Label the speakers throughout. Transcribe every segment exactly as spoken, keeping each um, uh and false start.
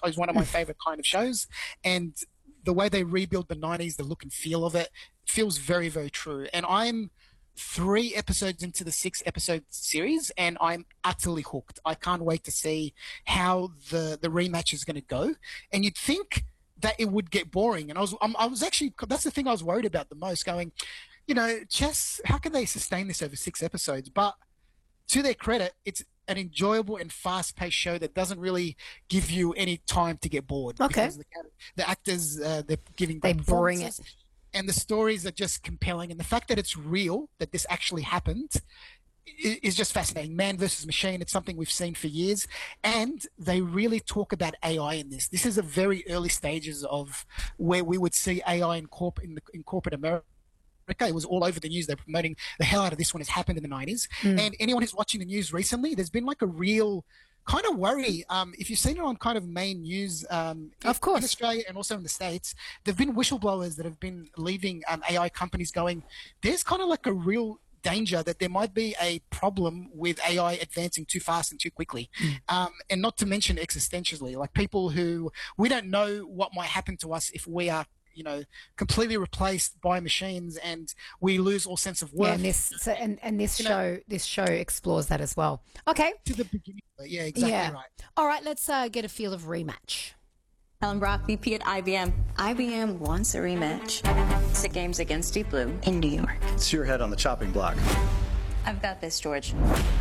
Speaker 1: is one of my favorite kind of shows. And the way they rebuild the nineties, the look and feel of it, feels very, very true. And I'm three episodes into the six episode series and I'm utterly hooked. I can't wait to see how the, the rematch is going to go. And you'd think that it would get boring. And I was, I'm, I was actually, that's the thing I was worried about the most, going, you know, chess, how can they sustain this over six episodes? But to their credit, it's an enjoyable and fast-paced show that doesn't really give you any time to get bored.
Speaker 2: Okay.
Speaker 1: Because the, the actors, uh, they're giving
Speaker 2: They
Speaker 1: great
Speaker 2: bring it.
Speaker 1: performances, and the stories are just compelling. And the fact that it's real, that this actually happened, i- is just fascinating. Man versus machine, it's something we've seen for years. And they really talk about A I in this. This is a very early stages of where we would see A I in, corp- in, the, in corporate America. It was all over the news. They're promoting the hell out of this one. Has happened in the nineties.
Speaker 2: Mm.
Speaker 1: And anyone who's watching the news recently, there's been like a real kind of worry. Um, if you've seen it on kind of main news, um,
Speaker 2: Of
Speaker 1: in,
Speaker 2: course.
Speaker 1: in Australia and also in the States, there've been whistleblowers that have been leaving um, A I companies going, there's kind of like a real danger that there might be a problem with A I advancing too fast and too quickly.
Speaker 2: Mm.
Speaker 1: Um, and not to mention existentially, like people who, we don't know what might happen to us if we are, you know, completely replaced by machines and we lose all sense of worth.
Speaker 2: Yeah, and this so, and, and this
Speaker 1: You
Speaker 2: show
Speaker 1: know-
Speaker 2: this show explores that as well. Okay.
Speaker 1: To the beginning. Yeah, exactly
Speaker 2: yeah.
Speaker 1: right.
Speaker 2: All right, let's uh, get a feel of rematch.
Speaker 3: Ellen Brock, V P at I B M. I B M wants a rematch. Sick games against Deep Blue in New York.
Speaker 4: It's your head on the chopping block.
Speaker 3: I've got this, George.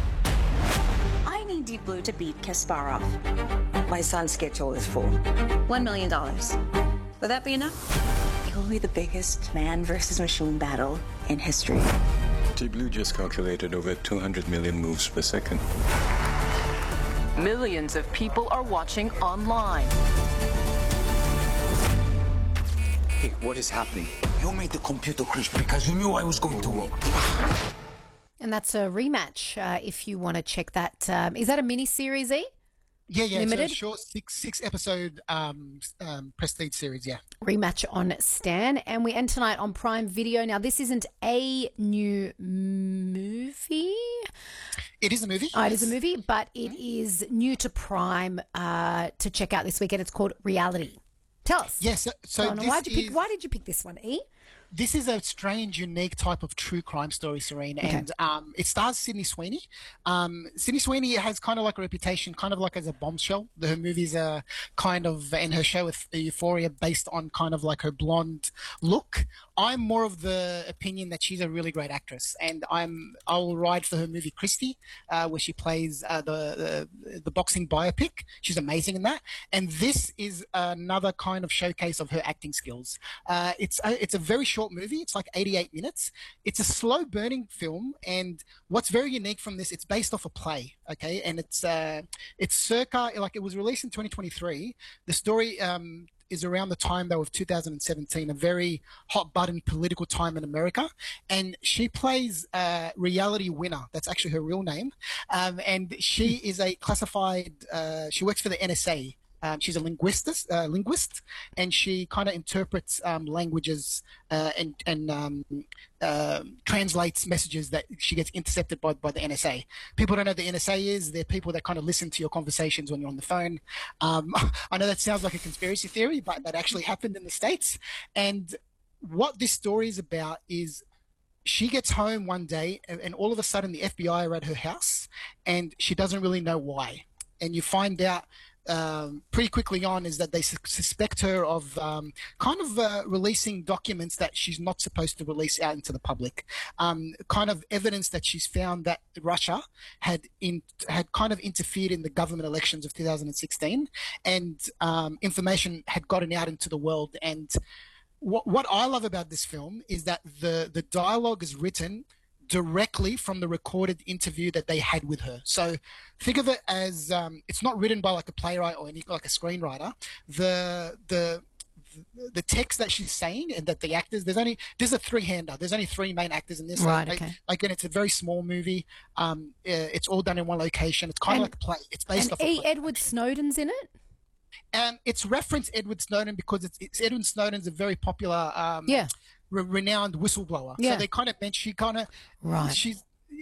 Speaker 3: I need Deep Blue to beat Kasparov.
Speaker 5: My son's schedule is full.
Speaker 3: One million dollars. Would that be enough? It will be the biggest man versus machine battle in history.
Speaker 6: Deep Blue just calculated over two hundred million moves per second.
Speaker 7: Millions of people are watching online.
Speaker 8: Hey, what is happening? You made the computer crash because you knew I was going to work.
Speaker 2: And that's a rematch. Uh, if you want to check that, um, is that a mini series? E
Speaker 1: Yeah, yeah,
Speaker 2: Limited?
Speaker 1: it's a short six six episode um, um, prestige series. Yeah,
Speaker 2: rematch on Stan, and we end tonight on Prime Video. Now, this isn't a new movie.
Speaker 1: it is a movie.
Speaker 2: Oh, it is a movie, but it is new to Prime uh, to check out this weekend. It's called Reality. Tell us.
Speaker 1: Yes. so, so
Speaker 2: Go on,
Speaker 1: this
Speaker 2: why'd you
Speaker 1: is,
Speaker 2: pick? Why did you pick this one, E?
Speaker 1: This is a strange, unique type of true crime story, Serene, and um, it stars Sydney Sweeney. Um, Sydney Sweeney has kind of like a reputation, kind of like as a bombshell. Her movies are kind of, and her show with Euphoria, based on kind of like her blonde look. I'm more of the opinion that she's a really great actress, and I'm I will ride for her movie Christie, uh, where she plays uh, the, the the boxing biopic. She's amazing in that, and this is another kind of showcase of her acting skills. Uh, it's a, it's a very short movie. It's like eighty-eight minutes. It's a slow burning film, and what's very unique from this, it's based off a play, okay, and it's uh, it's circa, like, it was released in twenty twenty-three. The story um, is around the time though of two thousand seventeen, a very hot button political time in America, and she plays a reality winner. That's actually her real name, um, and she is a classified. Uh, she works for the N S A. Um, she's a linguist, uh, linguist, and she kind of interprets um, languages uh, and, and um, uh, translates messages that she gets intercepted by, by the N S A. People don't know what the N S A is. They're people that kind of listen to your conversations when you're on the phone. Um, I know that sounds like a conspiracy theory, but that actually happened in the States. And what this story is about is she gets home one day and, and all of a sudden the F B I are at her house and she doesn't really know why. And you find out Um, pretty quickly on is that they su- suspect her of um, kind of uh, releasing documents that she's not supposed to release out into the public. Um, kind of evidence that she's found that Russia had in had kind of interfered in the government elections of two thousand sixteen, and um, information had gotten out into the world. And what what I love about this film is that the the dialogue is written directly from the recorded interview that they had with her. So think of it as um, it's not written by like a playwright or any like a screenwriter. The the the text that she's saying and that the actors, there's only there's a three-hander. There's only three main actors in this.
Speaker 2: Right.
Speaker 1: Like,
Speaker 2: Okay.
Speaker 1: Again, it's a very small movie. Um, uh, it's all done in one location. It's kind
Speaker 2: And-
Speaker 1: of like a play. It's based
Speaker 2: And
Speaker 1: off. a
Speaker 2: E.
Speaker 1: play.
Speaker 2: Edward Snowden's in it.
Speaker 1: And it's referenced Edward Snowden because it's, it's Edward Snowden's a very popular, um,
Speaker 2: Yeah.
Speaker 1: re- renowned whistleblower.
Speaker 2: Yeah.
Speaker 1: So they kind of meant she kind of,
Speaker 2: Right.
Speaker 1: she's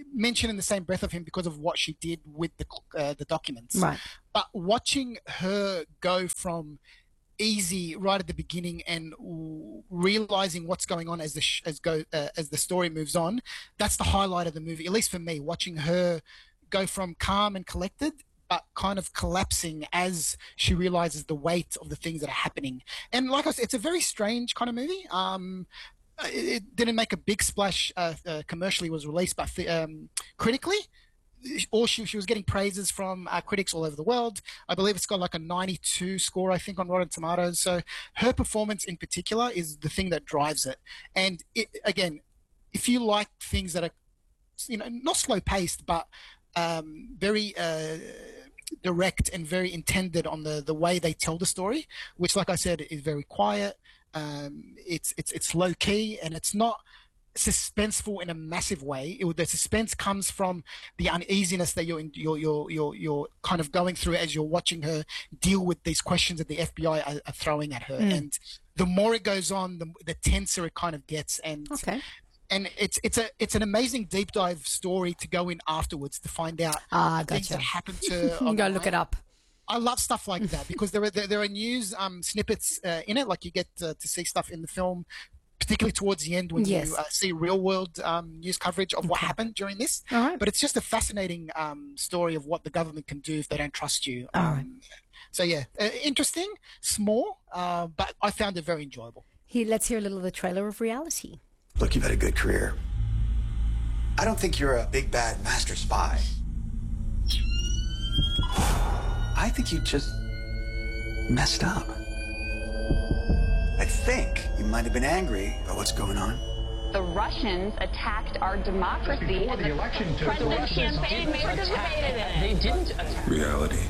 Speaker 1: mention in the same breath of him because of what she did with the uh, the documents.
Speaker 2: Right.
Speaker 1: But watching her go from easy right at the beginning and realizing what's going on as the sh- as go uh, as the story moves on, that's the highlight of the movie, at least for me. Watching her go from calm and collected, but kind of collapsing as she realizes the weight of the things that are happening. And like I said, it's a very strange kind of movie. Um, it, it didn't make a big splash uh, uh, commercially. It was released, but um, critically, or she, she was getting praises from uh, critics all over the world. I believe it's got like a ninety-two score, I think, on Rotten Tomatoes. So her performance in particular is the thing that drives it. And it, again, if you like things that are, you know, not slow paced, but um, very uh, direct and very intended on the, the way they tell the story, which, like I said, is very quiet. Um, it's, it's, it's low key, and it's not suspenseful in a massive way. It, the suspense comes from the uneasiness that you're, in, you're you're you're you're kind of going through as you're watching her deal with these questions that the F B I are, are throwing at her. Mm. And the more it goes on, the, the tenser it kind of gets. And
Speaker 2: okay.
Speaker 1: And it's it's a it's an amazing deep dive story to go in afterwards to find out
Speaker 2: ah,
Speaker 1: things
Speaker 2: gotcha.
Speaker 1: that happened to.
Speaker 2: You go look it up.
Speaker 1: I love stuff like that because there are there, there are news um, snippets uh, in it. Like you get uh, to see stuff in the film, particularly towards the end when
Speaker 2: yes.
Speaker 1: you uh, see real world um, news coverage of what happened during this.
Speaker 2: All right.
Speaker 1: But it's just a fascinating um, story of what the government can do if they don't trust you. Um,
Speaker 2: All right.
Speaker 1: So yeah, uh, interesting, small, uh, but I found it very enjoyable.
Speaker 2: Here, let's hear a little of the trailer of Reality.
Speaker 8: Look, you've had a good career. I don't think you're a big bad master spy. I think you just messed up. I think you might have been angry about what's going on.
Speaker 4: The Russians attacked our democracy.
Speaker 9: Before the election, the
Speaker 4: President's campaign may have participated in it.
Speaker 9: They didn't attack.
Speaker 6: Reality.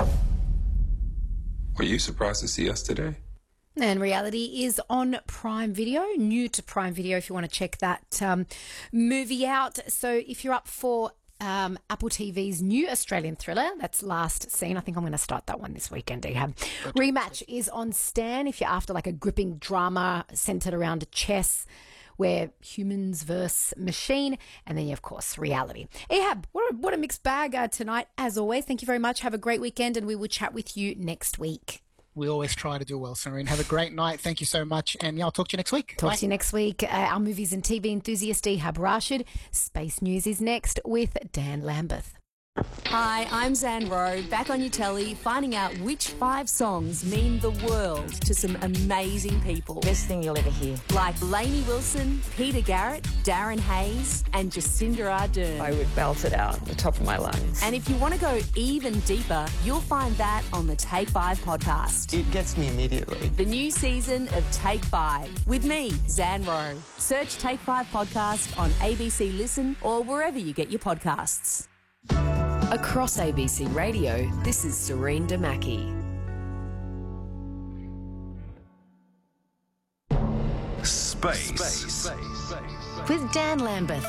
Speaker 6: Were you surprised to see us today?
Speaker 2: And Reality is on Prime Video, new to Prime Video if you want to check that um, movie out. So if you're up for um, Apple T V's new Australian thriller, that's Last Seen. I think I'm going to start that one this weekend, Ehab. Rematch is on Stan if you're after like a gripping drama centred around chess where humans versus machine. And then, of course, Reality. Ehab, what a, what a mixed bag uh, tonight, as always. Thank you very much. Have a great weekend, and we will chat with you next week.
Speaker 1: We always try to do well, Serene. Have a great night. Thank you so much. And yeah, I'll talk to you next week.
Speaker 2: Talk
Speaker 1: Bye.
Speaker 2: to you next week. Uh, our movies and T V enthusiast, Ehab Rashid. Space News is next with Dan Lambeth.
Speaker 10: Hi, I'm Zan Rowe, back on your telly, finding out which five songs mean the world to some amazing people.
Speaker 5: Best thing you'll ever hear.
Speaker 10: Like Lainey Wilson, Peter Garrett, Darren Hayes, and Jacinda Ardern.
Speaker 5: I would belt it out at the top of my lungs.
Speaker 10: And if you want to go even deeper, you'll find that on the Take Five podcast.
Speaker 11: It gets me immediately.
Speaker 10: The new season of Take Five with me, Zan Rowe. Search Take Five podcast on A B C Listen or wherever you get your podcasts.
Speaker 12: Across A B C Radio, this is Serene Damaki.
Speaker 13: Space. Space.
Speaker 12: With Dan Lambeth.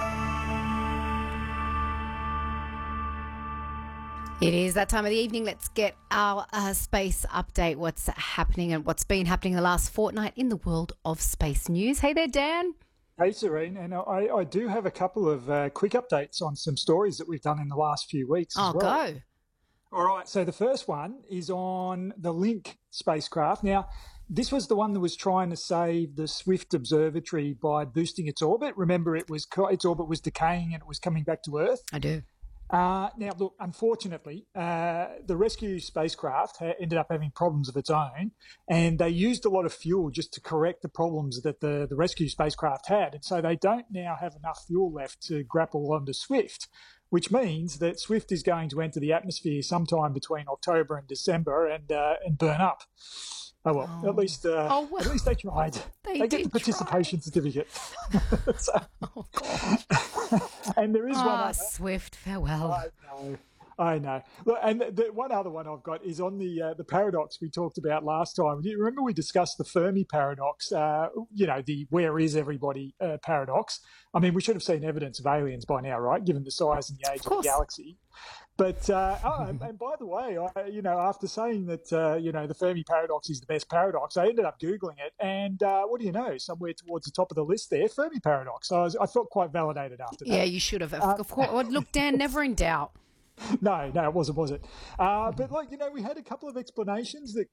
Speaker 2: It is that time of the evening. Let's get our uh, space update. What's happening and what's been happening the last fortnight in the world of space news. Hey there, Dan.
Speaker 14: Hey, Serene, and I, I do have a couple of uh, quick updates on some stories that we've done in the last few weeks.
Speaker 2: Oh,
Speaker 14: as well.
Speaker 2: go.
Speaker 14: All right, so the first one is on the Link spacecraft. Now, this was the one that was trying to save the Swift Observatory by boosting its orbit. Remember, it was its orbit was decaying and it was coming back to Earth.
Speaker 2: I do.
Speaker 14: Uh, now, look, unfortunately, uh, the rescue spacecraft ha- ended up having problems of its own, and they used a lot of fuel just to correct the problems that the, the rescue spacecraft had. And so they don't now have enough fuel left to grapple onto Swift, which means that Swift is going to enter the atmosphere sometime between October and December and uh, and burn up. Oh, well,
Speaker 2: oh.
Speaker 14: at least uh,
Speaker 2: oh, well.
Speaker 14: at least they tried.
Speaker 2: They,
Speaker 14: they get the participation
Speaker 2: try.
Speaker 14: certificate. so,
Speaker 2: oh, God.
Speaker 14: and there is
Speaker 2: oh,
Speaker 14: one other.
Speaker 2: Swift, farewell.
Speaker 14: I know. I know. Look, and the one other one I've got is on the uh, the paradox we talked about last time. Do you remember we discussed the Fermi paradox? Uh, you know, the "where is everybody" uh, paradox. I mean, we should have seen evidence of aliens by now, right? Given the size and the age of, of the galaxy. But uh, oh, and, and by the way, I, you know, after saying that, uh, you know, the Fermi paradox is the best paradox, I ended up googling it, and uh, what do you know? Somewhere towards the top of the list there, Fermi paradox. So I, was, I felt quite validated after that.
Speaker 2: Yeah, you should have. Uh, of course. Look, Dan, never in doubt.
Speaker 14: No, no, it wasn't, was it? Uh, but, like, you know, we had a couple of explanations that